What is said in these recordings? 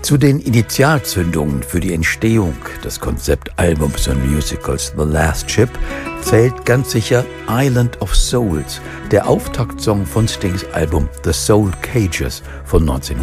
Zu den Initialzündungen für die Entstehung des Konzeptalbums und Musicals The Last Ship zählt ganz sicher Island of Souls, der Auftaktsong von Stings Album The Soul Cages von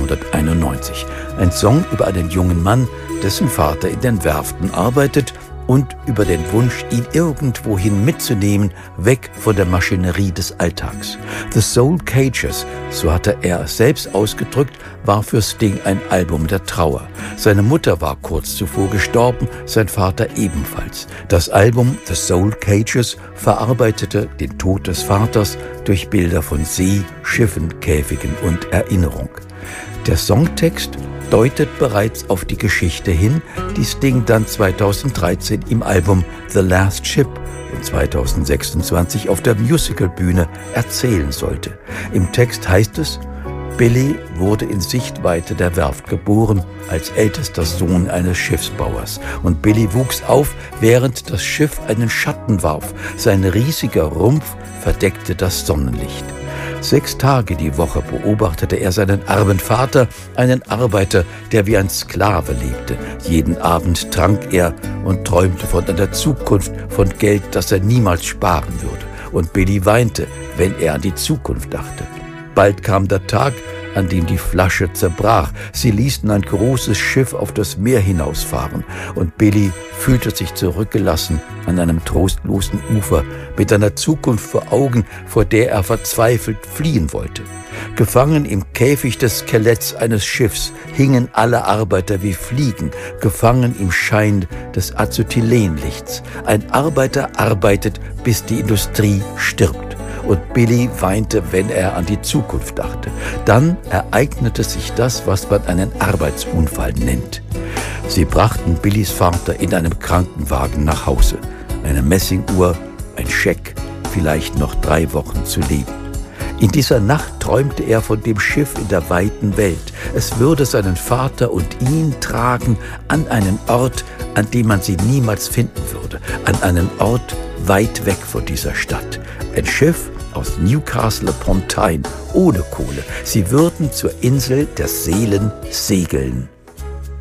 1991. Ein Song über einen jungen Mann, dessen Vater in den Werften arbeitet, und über den Wunsch, ihn irgendwohin mitzunehmen, weg von der Maschinerie des Alltags. The Soul Cages, so hatte er es selbst ausgedrückt, war für Sting ein Album der Trauer. Seine Mutter war kurz zuvor gestorben, sein Vater ebenfalls. Das Album The Soul Cages verarbeitete den Tod des Vaters durch Bilder von See, Schiffen, Käfigen und Erinnerung. Der Songtext deutet bereits auf die Geschichte hin, die Sting dann 2013 im Album The Last Ship und 2026 auf der Musicalbühne erzählen sollte. Im Text heißt es: Billy wurde in Sichtweite der Werft geboren, als ältester Sohn eines Schiffsbauers. Und Billy wuchs auf, während das Schiff einen Schatten warf. Sein riesiger Rumpf verdeckte das Sonnenlicht. 6 Tage die Woche beobachtete er seinen armen Vater, einen Arbeiter, der wie ein Sklave lebte. Jeden Abend trank er und träumte von einer Zukunft, von Geld, das er niemals sparen würde. Und Billy weinte, wenn er an die Zukunft dachte. Bald kam der Tag, an dem die Flasche zerbrach. Sie ließen ein großes Schiff auf das Meer hinausfahren, und Billy fühlte sich zurückgelassen an einem trostlosen Ufer, mit einer Zukunft vor Augen, vor der er verzweifelt fliehen wollte. Gefangen im Käfig des Skeletts eines Schiffs hingen alle Arbeiter wie Fliegen, gefangen im Schein des Acetylenlichts. Ein Arbeiter arbeitet, bis die Industrie stirbt. Und Billy weinte, wenn er an die Zukunft dachte. Dann ereignete sich das, was man einen Arbeitsunfall nennt. Sie brachten Billys Vater in einem Krankenwagen nach Hause. Eine Messinguhr, ein Scheck, vielleicht noch 3 Wochen zu leben. In dieser Nacht träumte er von dem Schiff in der weiten Welt. Es würde seinen Vater und ihn tragen an einen Ort, an dem man sie niemals finden würde. An einen Ort weit weg von dieser Stadt. Ein Schiff aus Newcastle upon Tyne, ohne Kohle. Sie würden zur Insel der Seelen segeln.